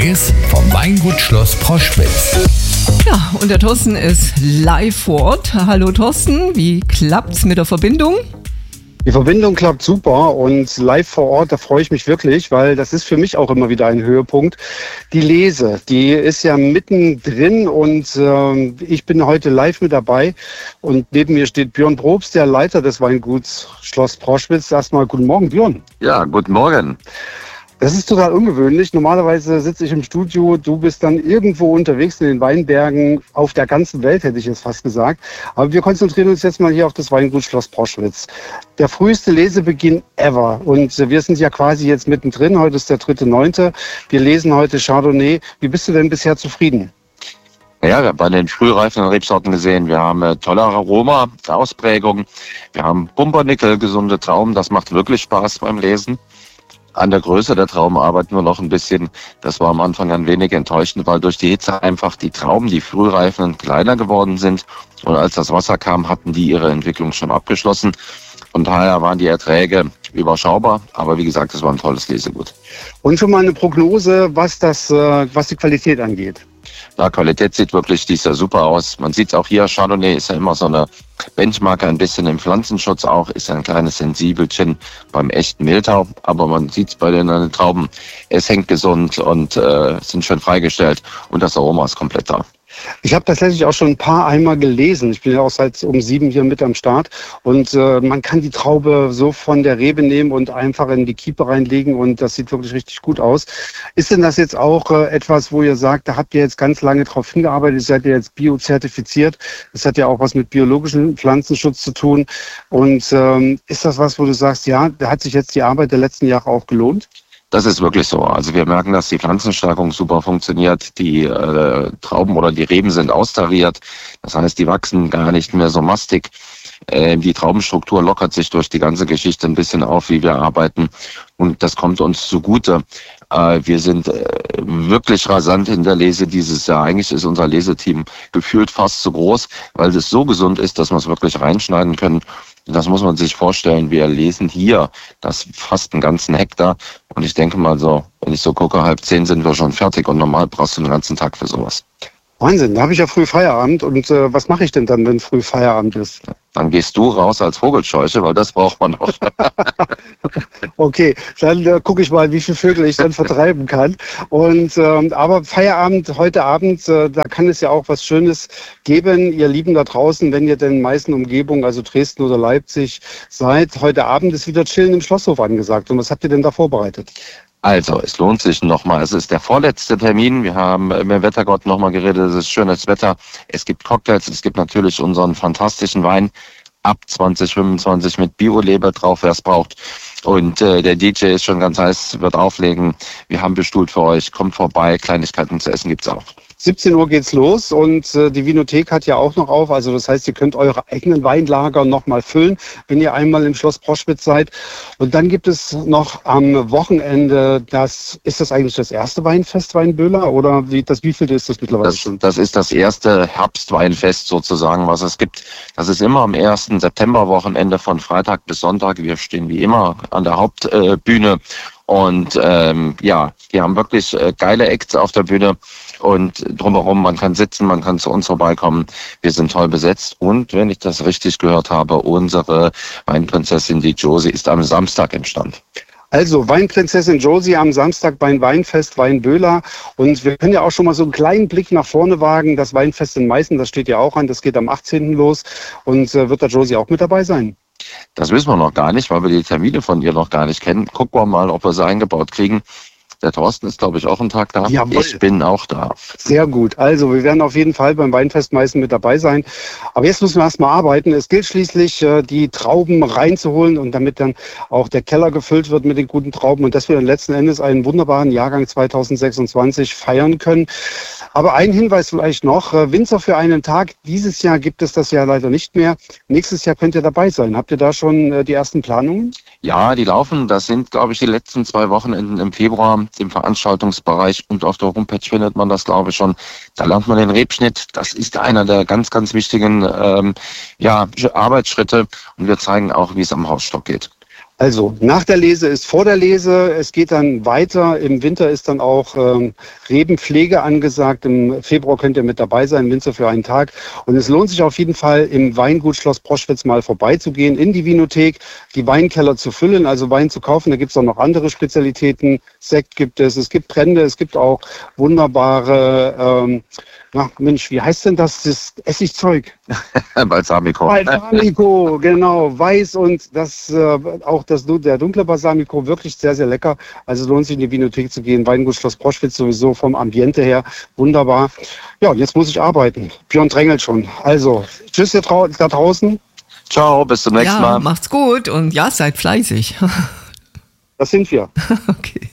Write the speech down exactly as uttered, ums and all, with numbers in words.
Neues vom Weingut Schloss Proschwitz. Ja, und der Thorsten ist live vor Ort. Hallo Thorsten, wie klappt's mit der Verbindung? Die Verbindung klappt super und live vor Ort, da freue ich mich wirklich, weil das ist für mich auch immer wieder ein Höhepunkt. Die Lese, die ist ja mittendrin und äh, ich bin heute live mit dabei und neben mir steht Björn Probst, der Leiter des Weinguts Schloss Proschwitz. Erstmal guten Morgen, Björn. Ja, guten Morgen. Das ist total ungewöhnlich. Normalerweise sitze ich im Studio, du bist dann irgendwo unterwegs in den Weinbergen auf der ganzen Welt, hätte ich jetzt fast gesagt. Aber wir konzentrieren uns jetzt mal hier auf das Weingut Schloss Proschwitz. Der früheste Lesebeginn ever. Und wir sind ja quasi jetzt mittendrin. Heute ist der dritte neunte. Wir lesen heute Chardonnay. Wie bist du denn bisher zufrieden? Ja, wir haben bei den frühreifen Rebsorten gesehen, wir haben äh, tolle Aroma, Ausprägung. Wir haben Pumpernickel, gesunde Trauben. Das macht wirklich Spaß beim Lesen. An der Größe der Trauben arbeiten wir noch ein bisschen. Das war am Anfang ein wenig enttäuschend, weil durch die Hitze einfach die Trauben, die frühreifen, kleiner geworden sind. Und als das Wasser kam, hatten die ihre Entwicklung schon abgeschlossen. Von daher waren die Erträge überschaubar. Aber wie gesagt, es war ein tolles Lesegut. Und schon mal eine Prognose, was das, was die Qualität angeht. Na, Qualität sieht wirklich dies Jahr super aus. Man sieht es auch hier, Chardonnay ist ja immer so eine Benchmarker, ein bisschen im Pflanzenschutz auch, ist ein kleines Sensibelchen beim echten Mehltau. Aber man sieht es bei den Trauben, es hängt gesund und äh, sind schön freigestellt und das Aroma ist komplett da. Ich habe tatsächlich auch schon ein paar einmal gelesen. Ich bin ja auch seit um sieben hier mit am Start. Und äh, man kann die Traube so von der Rebe nehmen und einfach in die Kiepe reinlegen. Und das sieht wirklich richtig gut aus. Ist denn das jetzt auch äh, etwas, wo ihr sagt, da habt ihr jetzt ganz lange drauf hingearbeitet, seid ihr jetzt biozertifiziert? Das hat ja auch was mit biologischem Pflanzenschutz zu tun. Und ähm, ist das was, wo du sagst, ja, da hat sich jetzt die Arbeit der letzten Jahre auch gelohnt? Das ist wirklich so. Also wir merken, dass die Pflanzenstärkung super funktioniert. Die äh, Trauben oder die Reben sind austariert. Das heißt, die wachsen gar nicht mehr so mastig. Äh, die Traubenstruktur lockert sich durch die ganze Geschichte ein bisschen auf, wie wir arbeiten. Und das kommt uns zugute. Äh, wir sind äh, wirklich rasant in der Lese dieses Jahr. Eigentlich ist unser Leseteam gefühlt fast zu groß, weil es so gesund ist, dass wir es wirklich reinschneiden können. Das muss man sich vorstellen. Wir lesen hier das fast einen ganzen Hektar. Und ich denke mal so, wenn ich so gucke, halb zehn sind wir schon fertig. Und normal brauchst du den ganzen Tag für sowas. Wahnsinn, da habe ich ja früh Feierabend. Und äh, was mache ich denn dann, wenn früh Feierabend ist? Dann gehst du raus als Vogelscheuche, weil das braucht man auch. Okay, dann äh, gucke ich mal, wie viele Vögel ich dann vertreiben kann. Und ähm, aber Feierabend heute Abend, äh, da kann es ja auch was Schönes geben, ihr Lieben da draußen, wenn ihr denn in meisten Umgebungen, also Dresden oder Leipzig seid. Heute Abend ist wieder Chillen im Schlosshof angesagt. Und was habt ihr denn da vorbereitet? Also, es lohnt sich nochmal. Es ist der vorletzte Termin. Wir haben mit dem Wettergott nochmal geredet. Es ist schönes Wetter. Es gibt Cocktails. Es gibt natürlich unseren fantastischen Wein ab zwanzig fünfundzwanzig mit Bio-Leber drauf, wer es braucht. Und äh, der D J ist schon ganz heiß, wird auflegen. Wir haben bestuhlt für euch. Kommt vorbei. Kleinigkeiten zu essen gibt's auch. siebzehn Uhr geht's los und äh, die Vinothek hat ja auch noch auf. Also das heißt, ihr könnt eure eigenen Weinlager noch mal füllen, wenn ihr einmal im Schloss Proschwitz seid. Und dann gibt es noch am Wochenende, das ist das eigentlich das erste Weinfest Weinböhler oder wie das wievielte ist das mittlerweile das, schon? Das ist das erste Herbstweinfest sozusagen, was es gibt. Das ist immer am ersten Septemberwochenende von Freitag bis Sonntag. Wir stehen wie immer an der Hauptbühne. Äh, Und ähm, ja, die haben wirklich äh, geile Acts auf der Bühne und drumherum, man kann sitzen, man kann zu uns vorbeikommen. Wir sind toll besetzt und wenn ich das richtig gehört habe, unsere Weinprinzessin, die Josie, ist am Samstag im Stand. Also Weinprinzessin Josie am Samstag beim Weinfest Weinböhler. Und wir können ja auch schon mal so einen kleinen Blick nach vorne wagen. Das Weinfest in Meißen, das steht ja auch an, das geht am achtzehnten los. Und äh, wird da Josie auch mit dabei sein? Das wissen wir noch gar nicht, weil wir die Termine von ihr noch gar nicht kennen. Gucken wir mal, ob wir sie eingebaut kriegen. Der Thorsten ist, glaube ich, auch einen Tag da. Jawohl. Ich bin auch da. Sehr gut. Also wir werden auf jeden Fall beim Weinfest Meißen mit dabei sein. Aber jetzt müssen wir erstmal arbeiten. Es gilt schließlich, die Trauben reinzuholen und damit dann auch der Keller gefüllt wird mit den guten Trauben und dass wir dann letzten Endes einen wunderbaren Jahrgang zweitausendsechsundzwanzig feiern können. Aber ein Hinweis vielleicht noch, Winzer für einen Tag. Dieses Jahr gibt es das ja leider nicht mehr. Nächstes Jahr könnt ihr dabei sein. Habt ihr da schon die ersten Planungen? Ja, die laufen. Das sind, glaube ich, die letzten zwei Wochenenden im Februar im Veranstaltungsbereich und auf der Homepage findet man das, glaube ich, schon. Da lernt man den Rebschnitt. Das ist einer der ganz, ganz wichtigen ähm, ja, Arbeitsschritte und wir zeigen auch, wie es am Hausstock geht. Also, nach der Lese ist vor der Lese. Es geht dann weiter. Im Winter ist dann auch ähm, Rebenpflege angesagt. Im Februar könnt ihr mit dabei sein, Winzer für einen Tag. Und es lohnt sich auf jeden Fall, im Weingut Schloss Proschwitz mal vorbeizugehen, in die Vinothek, die Weinkeller zu füllen, also Wein zu kaufen. Da gibt es auch noch andere Spezialitäten. Sekt gibt es, es gibt Brände, es gibt auch wunderbare, ähm, ach Mensch, wie heißt denn das, das Essigzeug? Balsamico. Balsamico, genau, weiß und das äh, auch das, der dunkle Balsamico, wirklich sehr, sehr lecker. Also lohnt sich in die Vinothek zu gehen. Weingut Schloss Proschwitz sowieso vom Ambiente her wunderbar. Ja, jetzt muss ich arbeiten. Björn drängelt schon. Also, tschüss da draußen. Ciao, bis zum nächsten Ja, Mal. macht's gut und ja, seid fleißig. Das sind wir. Okay.